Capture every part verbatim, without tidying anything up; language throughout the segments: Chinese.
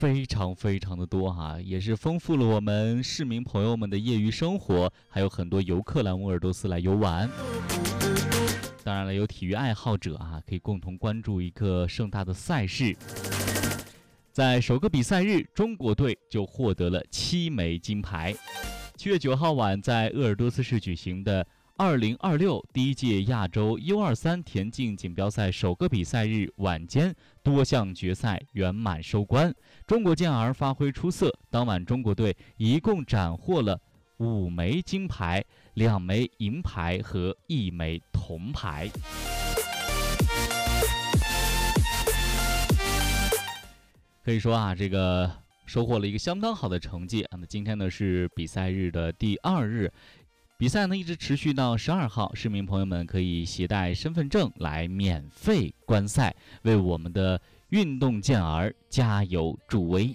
非常非常的多哈，也是丰富了我们市民朋友们的业余生活，还有很多游客来鄂尔多斯来游玩。当然了，有体育爱好者啊，可以共同关注一个盛大的赛事。在首个比赛日，中国队就获得了七枚金牌。七月九号晚，在鄂尔多斯市举行的二零二六第一届亚洲 U 二三 田径锦标赛首个比赛日晚间，多项决赛圆满收官，中国健儿发挥出色。当晚，中国队一共斩获了五枚金牌、两枚银牌和一枚铜牌。可以说啊，这个收获了一个相当好的成绩。那么今天呢是比赛日的第二日。比赛呢一直持续到十二号，市民朋友们可以携带身份证来免费观赛，为我们的运动健儿加油助威。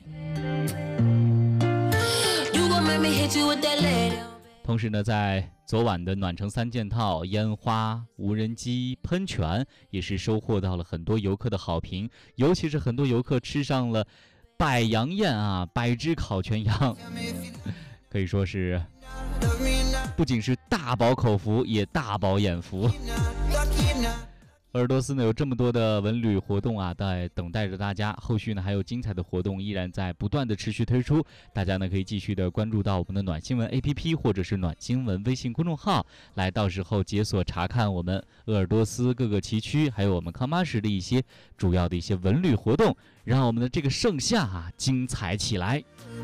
同时呢，在昨晚的暖城三件套、烟花、无人机、喷泉也是收获到了很多游客的好评，尤其是很多游客吃上了百羊宴啊，百只烤全羊，可以说是不仅是大饱口福，也大饱眼福。鄂尔多斯呢有这么多的文旅活动啊，在等待着大家。后续呢还有精彩的活动依然在不断的持续推出，大家呢可以继续的关注到我们的暖新闻 A P P 或者是暖新闻微信公众号，来到时候解锁查看我们鄂尔多斯各个旗区，还有我们康巴什的一些主要的一些文旅活动，让我们的这个盛夏啊精彩起来。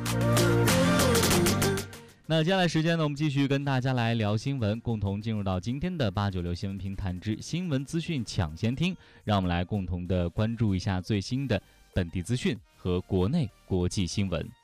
那接下来时间呢，我们继续跟大家来聊新闻，共同进入到今天的八九六新闻评谈之新闻资讯抢先听，让我们来共同的关注一下最新的本地资讯和国内国际新闻。